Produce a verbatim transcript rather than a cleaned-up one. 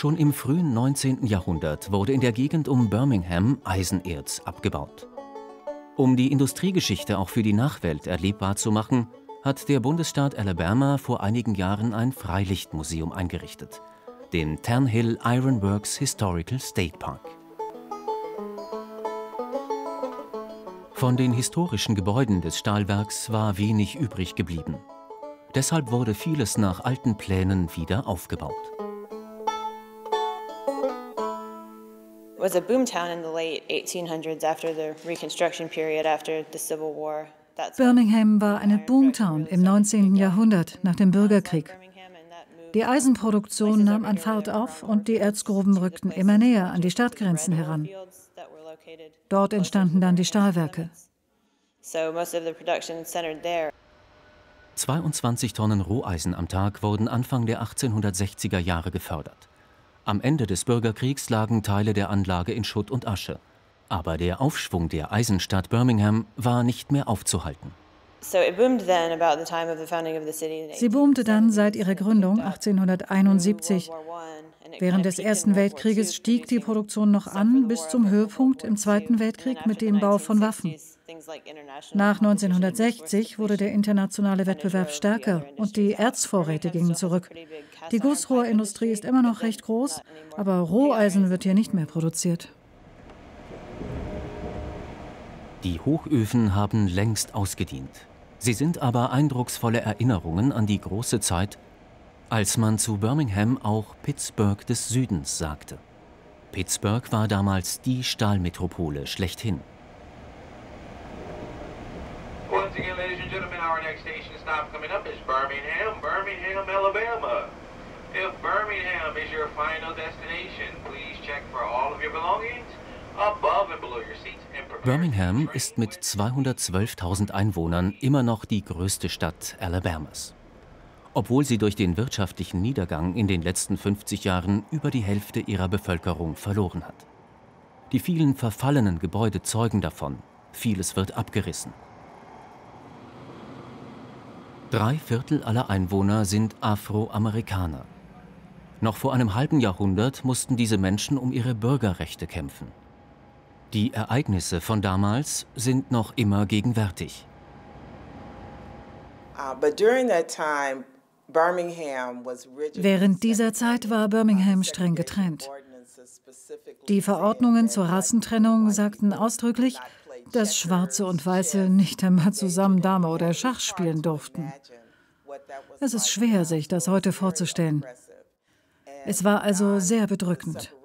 Schon im frühen neunzehnten Jahrhundert wurde in der Gegend um Birmingham Eisenerz abgebaut. Um die Industriegeschichte auch für die Nachwelt erlebbar zu machen, hat der Bundesstaat Alabama vor einigen Jahren ein Freilichtmuseum eingerichtet, den Turnhill Iron Works Historical State Park. Von den historischen Gebäuden des Stahlwerks war wenig übrig geblieben. Deshalb wurde vieles nach alten Plänen wieder aufgebaut. It was a boomtown in the late eighteen hundreds after the Reconstruction period after the Civil War. Birmingham war eine Boomtown im neunzehnten Jahrhundert nach dem Bürgerkrieg. Die Eisenproduktion nahm an Fahrt auf und die Erzgruben rückten immer näher an die Stadtgrenzen heran. Dort entstanden dann die Stahlwerke. zweiundzwanzig Tonnen Roheisen am Tag wurden Anfang der achtzehnhundertsechziger Jahre gefördert. Am Ende des Bürgerkriegs lagen Teile der Anlage in Schutt und Asche. Aber der Aufschwung der Eisenstadt Birmingham war nicht mehr aufzuhalten. Sie boomte dann seit ihrer Gründung achtzehnhunderteinundsiebzig. Während des Ersten Weltkrieges stieg die Produktion noch an, bis zum Höhepunkt im Zweiten Weltkrieg mit dem Bau von Waffen. Nach neunzehnhundertsechzig wurde der internationale Wettbewerb stärker und die Erzvorräte gingen zurück. Die Gussrohrindustrie ist immer noch recht groß, aber Roheisen wird hier nicht mehr produziert. Die Hochöfen haben längst ausgedient. Sie sind aber eindrucksvolle Erinnerungen an die große Zeit, als man zu Birmingham auch Pittsburgh des Südens sagte. Pittsburgh war damals die Stahlmetropole schlechthin. Once again, ladies and gentlemen, our next station stop coming up is Birmingham, Birmingham, Alabama. If Birmingham is your final destination, please check for all of your belongings above and below your seats. Birmingham ist mit zweihundertzwölftausend Einwohnern immer noch die größte Stadt Alabamas. Obwohl sie durch den wirtschaftlichen Niedergang in den letzten fünfzig Jahren über die Hälfte ihrer Bevölkerung verloren hat. Die vielen verfallenen Gebäude zeugen davon, vieles wird abgerissen. Drei Viertel aller Einwohner sind Afroamerikaner. Noch vor einem halben Jahrhundert mussten diese Menschen um ihre Bürgerrechte kämpfen. Die Ereignisse von damals sind noch immer gegenwärtig. Während dieser Zeit war Birmingham streng getrennt. Die Verordnungen zur Rassentrennung sagten ausdrücklich, dass Schwarze und Weiße nicht einmal zusammen Dame oder Schach spielen durften. Es ist schwer, sich das heute vorzustellen. Es war also sehr bedrückend.